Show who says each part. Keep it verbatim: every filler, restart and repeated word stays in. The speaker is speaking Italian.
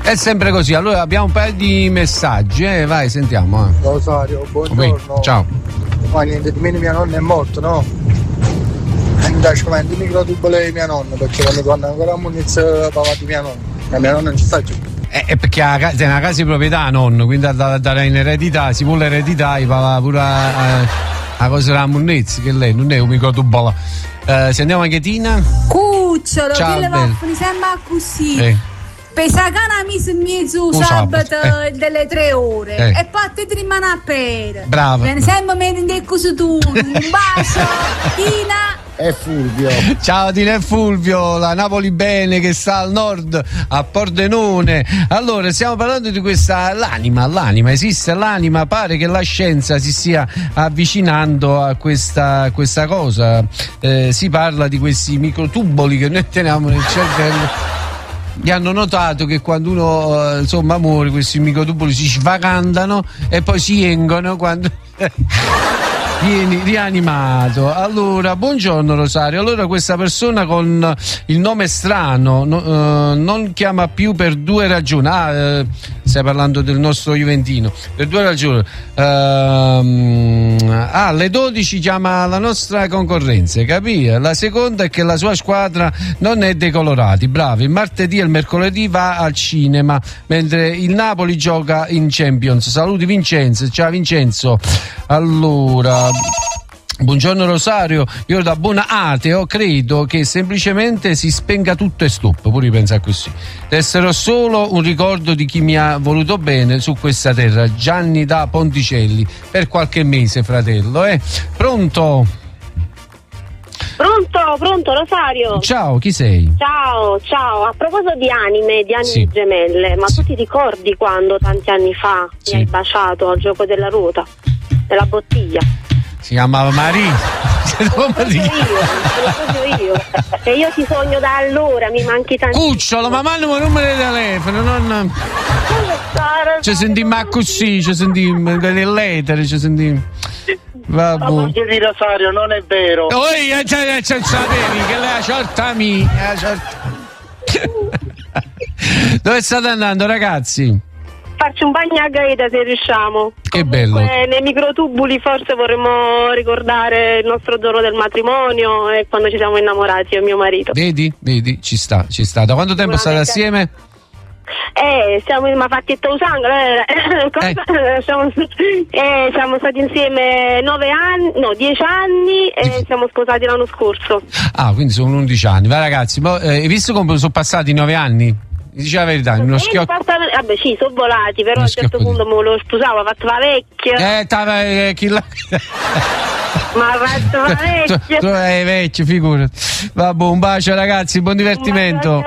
Speaker 1: È sempre così. Allora abbiamo un paio di messaggi, eh? Vai, sentiamo. Eh.
Speaker 2: Rosario, buongiorno.
Speaker 1: Oui, ciao.
Speaker 2: Ma niente, di meno mia nonna è morta, no? E mi piace come di microtubole di mia nonna, perché quando torna ancora a munizio papà di mia nonna. La mia nonna non ci sta più.
Speaker 1: Eh, è perché è una casa di proprietà, nonno, quindi da dare in eredità, si vuole eredità, va pure a, a cosa della munnezza, che lei non è un microtubola. Uh, se andiamo a Chetina.
Speaker 3: Cucciolo, che le vaffoni sembra così.
Speaker 1: Eh.
Speaker 3: Pesacana mise in mezzo sabato eh. delle tre ore eh. e poi ti rimane a pere.
Speaker 1: Brava.
Speaker 3: Ne sempre metti così tu. Un bacio, Tina.
Speaker 2: È Fulvio.
Speaker 1: Ciao Tina e Fulvio, la Napoli bene che sta al nord, a Pordenone. Allora, stiamo parlando di questa, l'anima, l'anima, esiste l'anima, pare che la scienza si stia avvicinando a questa, questa cosa. Eh, si parla di questi microtuboli che noi teniamo nel cervello. Gli hanno notato che quando uno insomma muore, questi microtuboli si svagandano e poi si engono quando vieni rianimato. Allora, buongiorno Rosario. Allora, questa persona con il nome strano no, uh, non chiama più per due ragioni. Ah, eh, stai parlando del nostro Juventino. Per due ragioni. Uh, ah, alle dodici chiama la nostra concorrenza, capì? La seconda è che la sua squadra non è dei colorati. Bravi. Il martedì e il mercoledì va al cinema, mentre il Napoli gioca in Champions. Saluti Vincenzo. Ciao Vincenzo. Allora, buongiorno Rosario, io da buona ateo credo che semplicemente si spenga tutto e stop, pure pensa così. Resterò solo un ricordo di chi mi ha voluto bene su questa terra, Gianni da Ponticelli, per qualche mese, fratello, eh. Pronto?
Speaker 4: Pronto, pronto Rosario.
Speaker 1: Ciao, chi sei?
Speaker 4: Ciao, ciao. A proposito di anime, di anime sì. gemelle, ma tu ti ricordi quando tanti anni fa sì. mi hai baciato al gioco della ruota, della bottiglia?
Speaker 1: Si chiamava Maria.
Speaker 4: Sono proprio io, sono proprio io. E io ti sogno da allora, mi manchi tantissimo.
Speaker 1: Cucciolo, ma mandami un numero di telefono, non... Ci sentimmo così, ci sentimmo delle lettere, ci sentimmo...
Speaker 2: Vabbè. Ma di Rosario non è vero.
Speaker 1: Oh, io ce sapevi che lei è ciorta mia. Dove state andando, ragazzi?
Speaker 4: Farci un bagno a Gaeta se riusciamo.
Speaker 1: Che
Speaker 4: Comunque,
Speaker 1: bello.
Speaker 4: Nei microtubuli forse vorremmo ricordare il nostro giorno del matrimonio e quando ci siamo innamorati, io e mio marito.
Speaker 1: Vedi, vedi, ci sta, ci sta. Da quanto tempo state assieme?
Speaker 4: Eh, siamo in una facchetta usanga, eh, cosa? Eh. Siamo, eh, siamo stati insieme nove anni, no, dieci anni e siamo sposati l'anno scorso.
Speaker 1: Ah, quindi sono undici anni. Va ragazzi, ma eh, hai visto come sono passati nove anni? Dice la verità, in uno schiocco.
Speaker 4: Vabbè, sì, sono volati, però a un certo punto me lo sposavo, ha fatto la vecchia.
Speaker 1: Eh, tava, eh, chi la...
Speaker 4: Ma ha fatto la vecchia.
Speaker 1: Tu, tu sei vecchio, figurati. Vabbè, un bacio ragazzi, buon divertimento.